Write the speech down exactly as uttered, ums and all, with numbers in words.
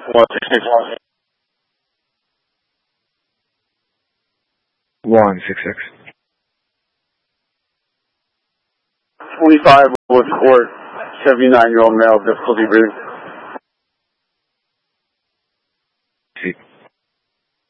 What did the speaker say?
one six six. one six six. twenty-five Woods Court, seventy-nine-year-old male, difficulty breathing.